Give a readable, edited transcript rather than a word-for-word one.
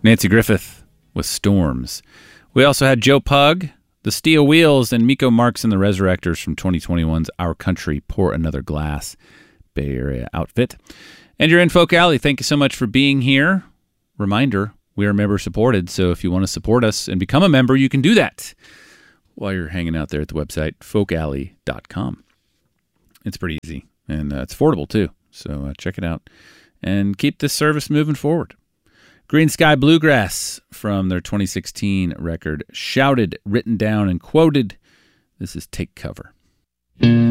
Nancy Griffith with Storms. We also had Joe Pug, The Steel Wheels, and Miko Marks and the Resurrectors from 2021's Our Country, Pour Another Glass, Bay Area outfit. And you're in Folk Alley. Thank you so much for being here. Reminder, we are member supported, so if you want to support us and become a member, you can do that while you're hanging out there at the website, folkalley.com. It's pretty easy, and it's affordable too, so check it out and keep this service moving forward. Green Sky Bluegrass from their 2016 record, Shouted, Written Down, and Quoted. This is Take Cover.